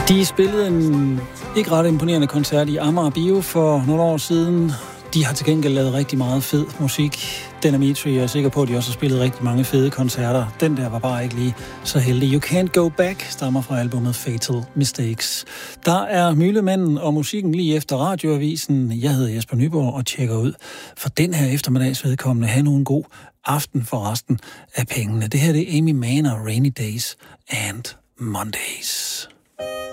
De spillede en ikke ret imponerende koncert i Amager Bio for nogle år siden. De har til gengæld lavet rigtig meget fed musik. Dynamite, jeg er sikker på, at de også har spillet rigtig mange fede koncerter. Den der var bare ikke lige så heldig. You Can't Go Back stammer fra albumet Fatal Mistakes. Der er Mylemanden og musikken lige efter radioavisen. Jeg hedder Jesper Nyborg og tjekker ud for den her eftermiddags vedkommende. Ha' nu en god aften for resten af pengene. Det her det er Amy Mann og Rainy Days and Mondays.